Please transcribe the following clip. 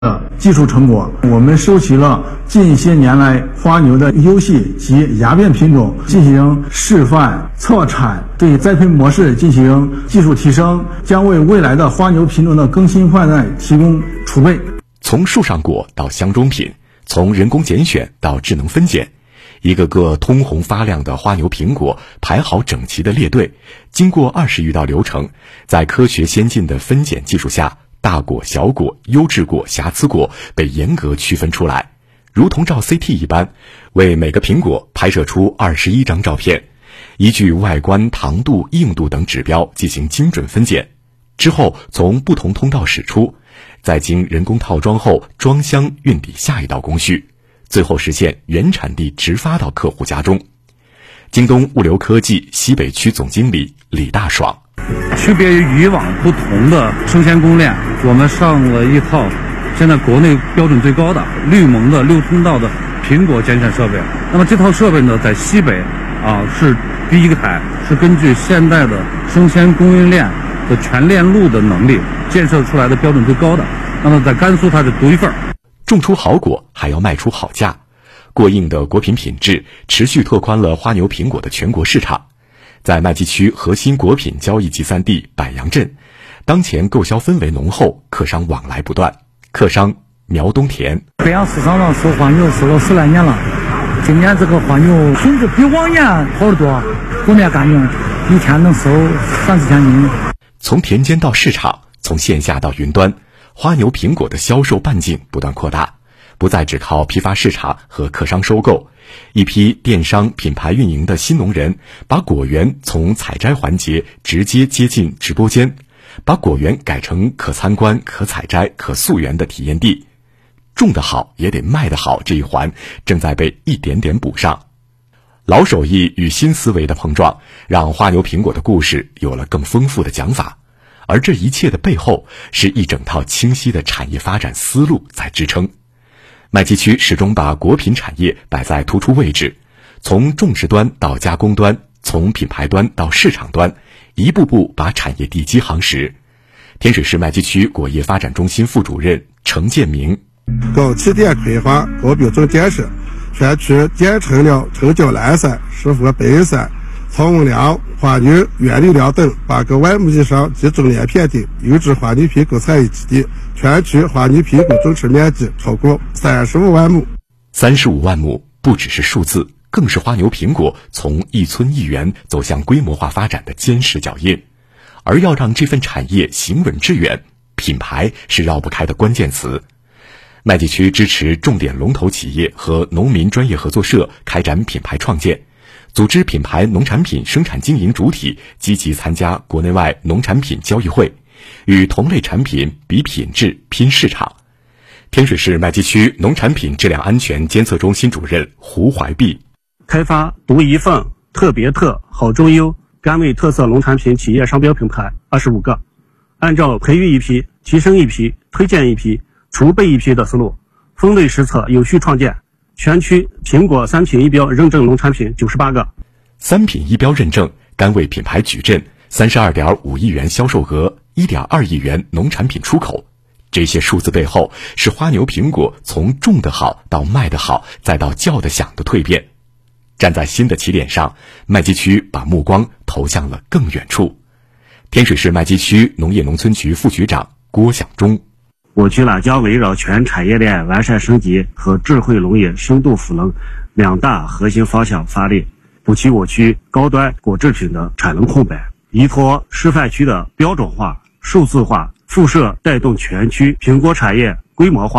技术成果，我们收集了近些年来花牛的优系及芽变品种，进行示范测产，对栽培模式进行技术提升，将为未来的花牛品种的更新换代提供储备。 从树上果到箱中品，从人工拣选到智能分拣，一个个通红发亮的花牛苹果排好整齐的列队，经过20余道流程，在科学先进的分拣技术下，大果、小果、优质果、瑕疵果被严格区分出来，如同照 CT 一般，为每个苹果拍摄出21张照片，依据外观、糖度、硬度等指标进行精准分拣。之后从不同通道驶出，在经人工套装后装箱运抵下一道工序，最后实现原产地直发到客户家中。京东物流科技西北区总经理李大爽。 区别于以往不同的生鲜供应链，我们上了一套现在国内标准最高的绿盟的6通道的苹果拣选设备。那么这套设备呢，在西北是第一个台，是根据现代的生鲜供应链的全链路的能力建设出来的标准最高的。那么在甘肃它是独一份。 种出好果还要卖出好价，过硬的果品品质持续拓宽了花牛苹果的全国市场。在麦积区核心果品交易集散地柏杨镇，当前购销氛围浓厚，客商往来不断。客商苗东田： 北阳市场上收花牛收了10来年了，今年这个花牛品质比往年好得多，果面干净，一天能收30-40千斤。 从田间到市场，从线下到云端，花牛苹果的销售半径不断扩大，不再只靠批发市场和客商收购。一批电商品牌运营的新农人，把果园从采摘环节直接接进直播间，把果园改成可参观、可采摘、可溯源的体验地。种得好也得卖得好，这一环正在被一点点补上。老手艺与新思维的碰撞，让花牛苹果的故事有了更丰富的讲法。而这一切的背后，是一整套清晰的产业发展思路在支撑。麦积区始终把果品产业摆在突出位置，从种植端到加工端，从品牌端到市场端，一步步把产业地基夯实。天水市麦积区果业发展中心副主任程建明： 搞起点规划果标准建设，全区建成了城郊蓝山、石佛北山、草梁、花牛、原柳梁等8个万亩以上集中连片的优质花牛苹果产业基地，全区花牛苹果种植面积超过35万亩。 35万亩不只是数字，更是花牛苹果从一村一园走向规模化发展的坚实脚印。而要让这份产业行稳致远，品牌是绕不开的关键词。麦积区支持重点龙头企业和农民专业合作社开展品牌创建，组织品牌农产品生产经营主体积极参加国内外农产品交易会，与同类产品比品质、拼市场。天水市麦积区农产品质量安全监测中心主任胡怀碧： 开发独一份、特别特、好中优、甘味特色农产品企业商标品牌25个，按照培育一批、提升一批、推荐一批、储备一批的思路，分类实测，有序创建。全区苹果3品一标认证农产品98个 ，3品一标认证，甘味品牌矩阵，32.5亿元销售额，1.2亿元农产品出口。这些数字背后，是花牛苹果从种得好到卖得好，再到叫得响的蜕变。站在新的起点上，麦积区把目光投向了更远处。天水市麦积区农业农村局副局长郭响忠： 我局将围绕全产业链完善升级和智慧农业深度赋能2大核心方向发力，补齐我区高端果制品的产能空白，依托示范区的标准化、数字化、辐射带动全区苹果产业规模化